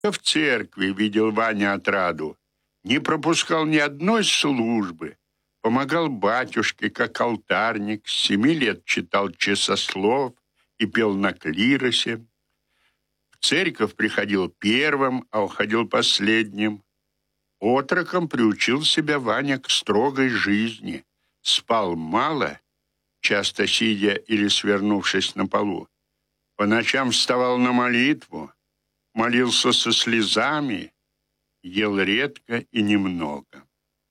В церкви видел Ваня отраду, не пропускал ни одной службы, помогал батюшке как алтарник, с 7 лет читал часослов и пел на клиросе. В церковь приходил первым, а уходил последним. Отроком приучил себя Ваня к строгой жизни. Спал мало, часто сидя или свернувшись на полу. По ночам вставал на молитву, молился со слезами, ел редко и немного.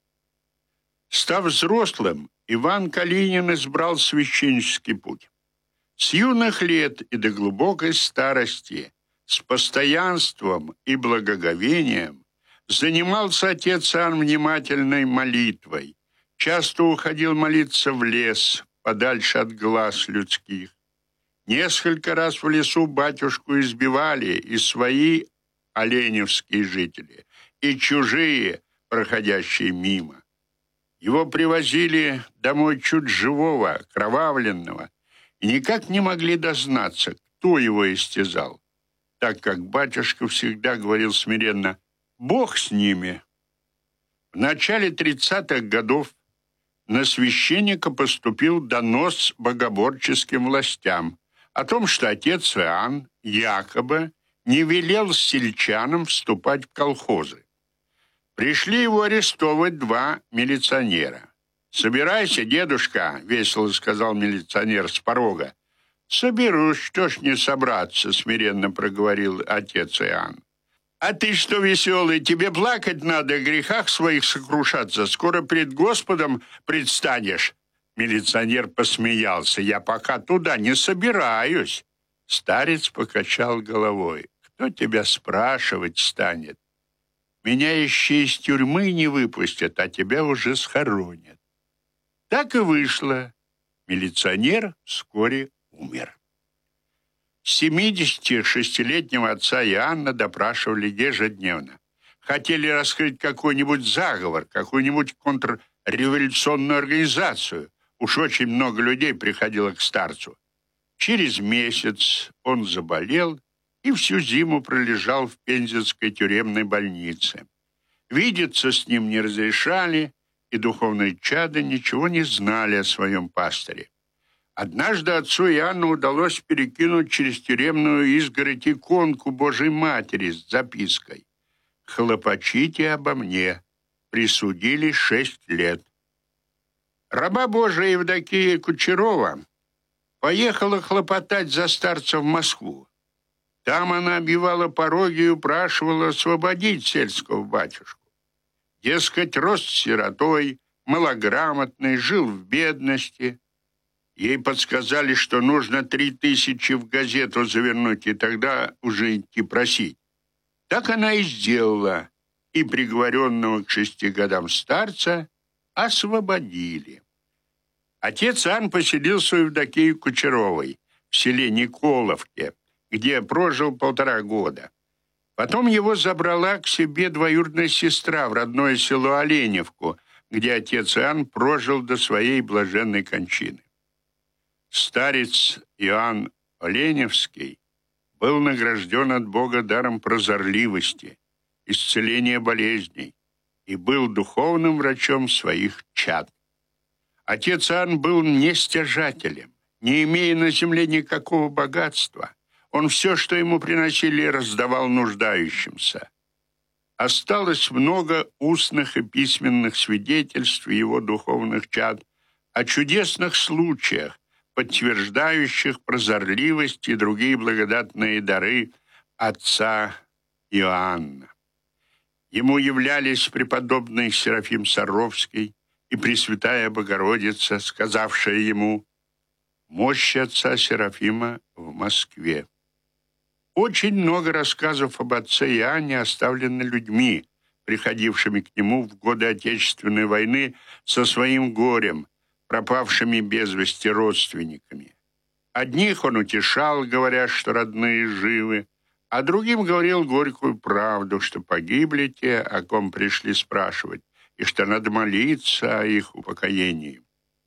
Став взрослым, Иван Калинин избрал священнический путь. С юных лет и до глубокой старости, с постоянством и благоговением занимался отец Иоанн внимательной молитвой, часто уходил молиться в лес, подальше от глаз людских. Несколько раз в лесу батюшку избивали и свои оленевские жители, и чужие, проходящие мимо. Его привозили домой чуть живого, окровавленного, и никак не могли дознаться, кто его истязал, так как батюшка всегда говорил смиренно: «Бог с ними». В начале 30-х годов на священника поступил донос богоборческим властям о том, что отец Иоанн якобы не велел сельчанам вступать в колхозы. Пришли его арестовывать 2 милиционера. «Собирайся, дедушка», — весело сказал милиционер с порога. «Соберусь, что ж не собраться», — смиренно проговорил отец Иоанн. «А ты что, веселый, тебе плакать надо, о грехах своих сокрушаться, скоро пред Господом предстанешь». Милиционер посмеялся. «Я пока туда не собираюсь». Старец покачал головой. «Кто тебя спрашивать станет? Меня еще из тюрьмы не выпустят, а тебя уже схоронят». Так и вышло. Милиционер вскоре умер. 76-летнего отца Иоанна допрашивали ежедневно. Хотели раскрыть какой-нибудь заговор, какую-нибудь контрреволюционную организацию. Уж очень много людей приходило к старцу. Через месяц он заболел и всю зиму пролежал в Пензенской тюремной больнице. Видеться с ним не разрешали, и духовные чады ничего не знали о своем пастыре. Однажды отцу Иоанну удалось перекинуть через тюремную изгородь иконку Божией Матери с запиской: «Хлопочите обо мне. Присудили 6 лет». Раба Божия Евдокия Кучерова поехала хлопотать за старца в Москву. Там она обивала пороги и упрашивала освободить сельского батюшку. Дескать, рос сиротой, малограмотный, жил в бедности. Ей подсказали, что нужно 3000 в газету завернуть, и тогда уже идти просить. Так она и сделала, и приговоренного к 6 годам старца освободили. Отец Иоанн поселился у Евдокии Кучеровой в селе Николовке, где прожил 1,5 года. Потом его забрала к себе двоюродная сестра в родное село Оленевку, где отец Иоанн прожил до своей блаженной кончины. Старец Иоанн Оленевский был награжден от Бога даром прозорливости, исцеления болезней и был духовным врачом своих чад. Отец Иоанн был нестяжателем, не имея на земле никакого богатства. Он все, что ему приносили, раздавал нуждающимся. Осталось много устных и письменных свидетельств его духовных чад о чудесных случаях, подтверждающих прозорливость и другие благодатные дары отца Иоанна. Ему являлись преподобный Серафим Саровский и Пресвятая Богородица, сказавшая ему: «Мощь отца Серафима в Москве». Очень много рассказов об отце Иоанне оставлены людьми, приходившими к нему в годы Отечественной войны со своим горем, пропавшими без вести родственниками. Одних он утешал, говоря, что родные живы, а другим говорил горькую правду, что погибли те, о ком пришли спрашивать, и что надо молиться о их упокоении.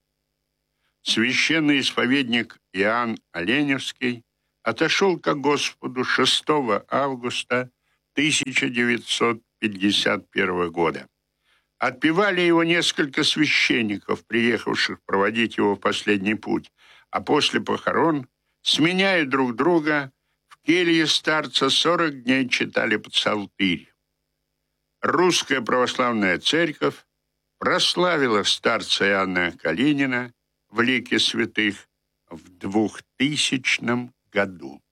Священный исповедник Иоанн Оленевский отошел ко Господу 6 августа 1951 года. Отпевали его несколько священников, приехавших проводить его в последний путь, а после похорон, сменяя друг друга, в келье старца 40 дней читали псалтырь. Русская православная церковь прославила старца Иоанна Калинина в лике святых в 2000 году.